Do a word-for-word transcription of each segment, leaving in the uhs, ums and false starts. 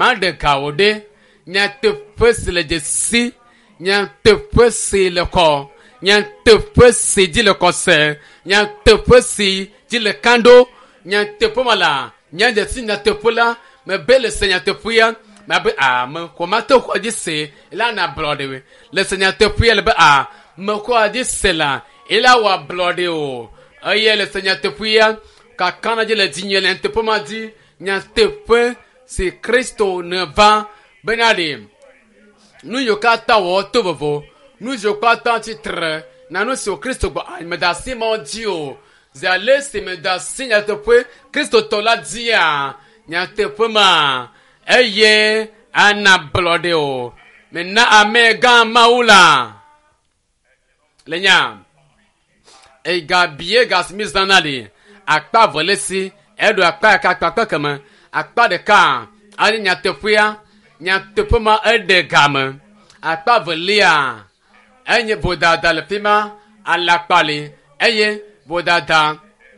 ma de kaode nya tepe si le de si nya tepe si le ko nya tepe si di le kose nya tepe si di le kando nya tepe mala nya de si nya tepe la me bele se nya tepe ya me be a me ko ma to ko di se la na blood we le se nya tepe ya le be a me ko di se la ila wa blood o aye le se nya tepe ya ka kana di le di nya le tepe ma di nya tepe si Kristo ne va benadi nu yo kata wo to bovo nu yo kata titre na no so Kristo ba me da si mo di o za le si me da si nya tepe Kristo to la dia nya tepe ma eye ana blode o me na amega maula lenya e ga bie gas mizanali akpa volesi edo akpa ka akpa kama akpa de ka ani nya tepe ya nya tepe ma ede gama akpa volia enye bodada le fima ala pali eye bodada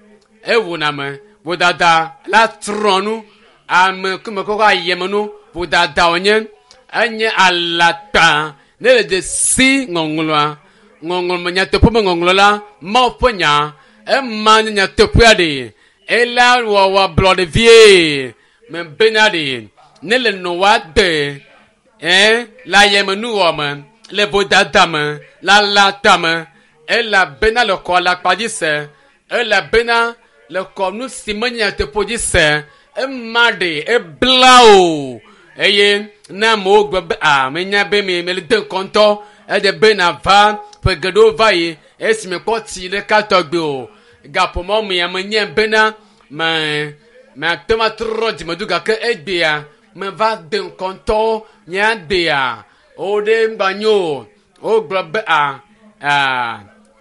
ewuname bodada la tronu am kuma ko ayemunu bodada onye enye alata ne de si ngongulwa ngongul nya tepe ma ngongulala ma ponya e man nya tepe ade ela wa wa blood vie me benadi ne le no wa de eh la yemenu wo man le bodada man la la tame ela bena le ko la padise ela bena le ko nu simonya te podise e made e blao eye na mo gbe a menya be me me le de konto e de bena va pe gedo vai e si me ko ti le katogbe o gapo mo me amenya bena ma ma toma tro di maduga ke egbia me va de konto nya de a o de mbanyo o gbe a ah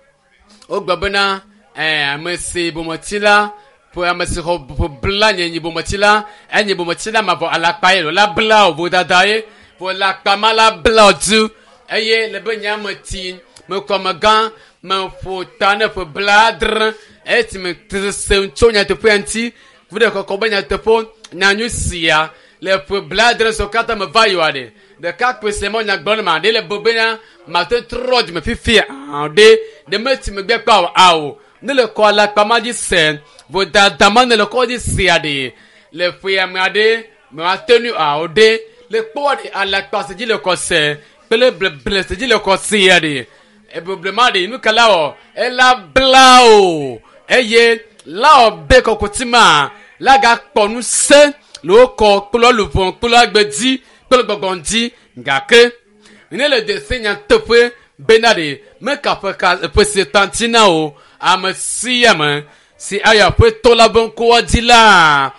o gbe na eh amesi bomotila po amesi ho bla nyi bomotila enyi bomotila ma vo ala pa elo la bla o vo dadaye vo la pa mala bla du eye le benya mati me komagan me fo tane fo bladre et me tse nchonya te penti vude ko ko benya te po nyanyu sia le fo bladre so kata me vayuade de kak pe se mo nya gbon ma de le bobenya ma te trod me fifia de de meti me gbe pa awo ne le ko la pa ma di sen vo da dama ne le ko di sia de le fo ya me ade me a tenu a o de le po de ala pa se di le ko se pele ble se di le ko sia de e problema de nu kala o e la blao eye la o be ko kotima la ga ponu se lo ko polo lu fon polo agbedi polo gbogondi ngake ne le de senya tope benade me ka fa ka pe se tantina o amasiama si aya pe to la bon ko adila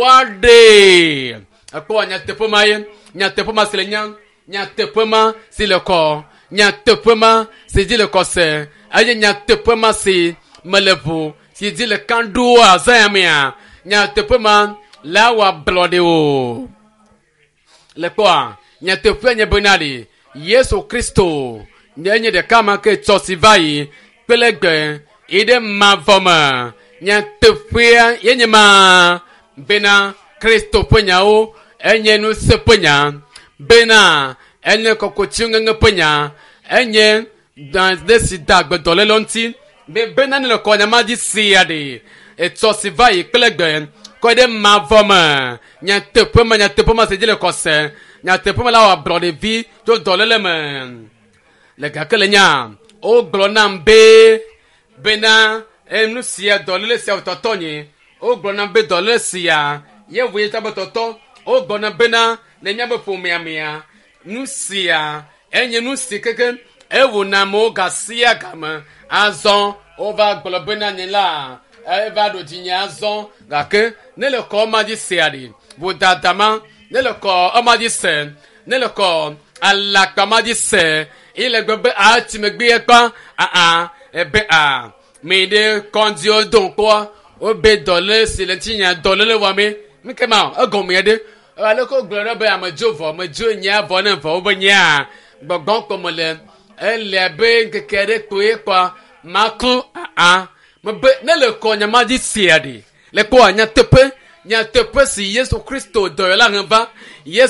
wade akwa nya tepo maye nya tepo ma sele nya nya tepo ma si le ko nya tepo ma si di le ko se aye nya tepo ma si melevu si di le kandu azamia nya tepo ma la wa blode o le kwa nya tepo nya benade Yesu Kristo nyenye de kama ke tosivai pelegbe ide mavoma nya tefia yenye ma bena Kristo ponya o enye no seponya bena enye kokochunga ngponya enye dans desi dagbe dolelonti be bena ne ko nya ma di siade e tosivai pelegbe ko de mavoma nya tefoma nya tefoma se dile kose nya tefoma la wa brode vi to dolele men le gakele nya o glonam be bena enu sia dolele sia totonye o glonam be dolele sia ye wo yeta bototo o glonam bena le nya be fomia mia nu sia enye nu sikeke e wo na mo gasia kama azon over globena nyela e va do tinya azon gake ne le ko ma di sia di bo dadama ne le ko o ma di sen ne le ko ala kama di se ile gbe a ti me gbe pa a a e be a me de kondio don ko o be dole silentinya dole le wa me mi ke ma agon me de ale ko gloro be am jovo me jo nya bo na fo bo nya gbogbon ko mo le e le be kekere to e pa maku a a me be ne le ko nya ma di siade le ko nya tepe nya tepe si Yesu Kristo do la ngba